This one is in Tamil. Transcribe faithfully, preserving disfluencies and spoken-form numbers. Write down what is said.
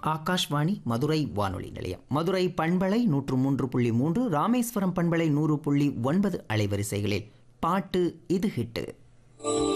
ஆகாஷ்வாணி மதுரை வானொலி நிலையம். மதுரை பண்பலை நூற்று மூன்று புள்ளி மூன்று, ராமேஸ்வரம் பண்பலை நூறு புள்ளி ஒன்பது அலைவரிசைகளில் பாட்டு இது ஹிட்டு.